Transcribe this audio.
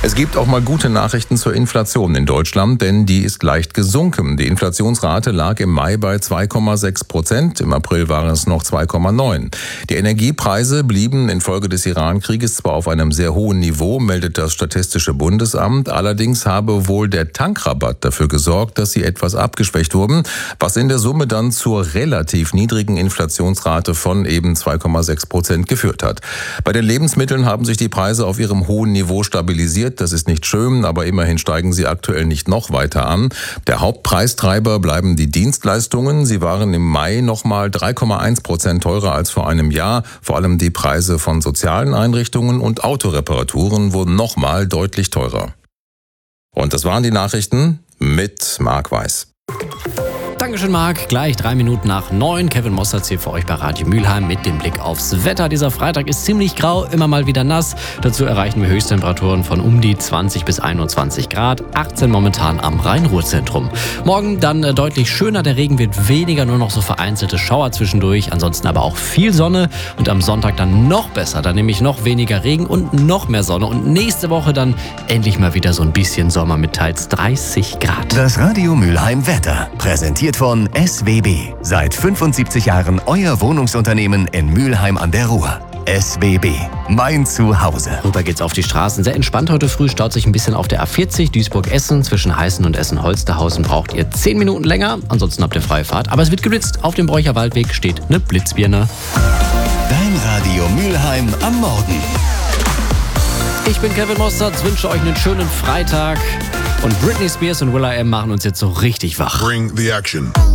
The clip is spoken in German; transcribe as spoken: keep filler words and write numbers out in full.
Es gibt auch mal gute Nachrichten zur Inflation in Deutschland, denn die ist leicht gesunken. Die Inflationsrate lag im Mai bei zwei Komma sechs Prozent, im April waren es noch zwei Komma neun. Die Energiepreise blieben infolge des Iran-Krieges zwar auf einem sehr hohen Niveau, meldet das Statistische Bundesamt, allerdings habe wohl der Tankrabatt dafür gesorgt, dass sie etwas abgeschwächt wurden, was in der Summe dann zur relativ niedrigen Inflationsrate von eben zwei Komma sechs Prozent geführt hat. Bei den Lebensmitteln haben sich die Preise auf ihrem hohen Niveau stabilisiert. Das ist nicht schön, aber immerhin steigen sie aktuell nicht noch weiter an. Der Hauptpreistreiber bleiben die Dienstleistungen. Sie waren im Mai nochmal drei Komma eins Prozent teurer als vor einem Jahr. Vor allem die Preise von sozialen Einrichtungen und Autoreparaturen wurden nochmal deutlich teurer. Und das waren die Nachrichten mit Marc Weiß. Dankeschön, Marc. Gleich drei Minuten nach neun. Kevin Mossertz hier für euch bei Radio Mülheim mit dem Blick aufs Wetter. Dieser Freitag ist ziemlich grau, immer mal wieder nass. Dazu erreichen wir Höchsttemperaturen von um die zwanzig bis einundzwanzig Grad. achtzehn momentan am Rhein-Ruhr-Zentrum. Morgen dann äh, deutlich schöner. Der Regen wird weniger, nur noch so vereinzelte Schauer zwischendurch. Ansonsten aber auch viel Sonne. Und am Sonntag dann noch besser. Dann nämlich noch weniger Regen und noch mehr Sonne. Und nächste Woche dann endlich mal wieder so ein bisschen Sommer mit teils dreißig Grad. Das Radio Mülheim Wetter. Präsentiert von S W B. Seit fünfundsiebzig Jahren euer Wohnungsunternehmen in Mülheim an der Ruhr. S W B. Mein Zuhause. Rüber geht's auf die Straßen. Sehr entspannt heute früh. Staut sich ein bisschen auf der A vierzig Duisburg-Essen. Zwischen Heißen und Essen-Holsterhausen braucht ihr zehn Minuten länger. Ansonsten habt ihr freie Fahrt. Aber es wird geblitzt. Auf dem Bräucher Waldweg steht eine Blitzbirne. Dein Radio Mülheim am Morgen. Ich bin Kevin Mossertz, wünsche euch einen schönen Freitag. Und Britney Spears und will I am machen uns jetzt so richtig wach. Bring the action.